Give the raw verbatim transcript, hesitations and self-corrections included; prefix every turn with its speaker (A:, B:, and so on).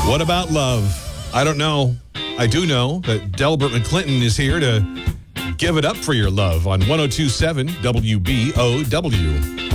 A: What about love? I don't know. I do know that Delbert McClinton is here to give it up for your love on one oh two point seven W B O W.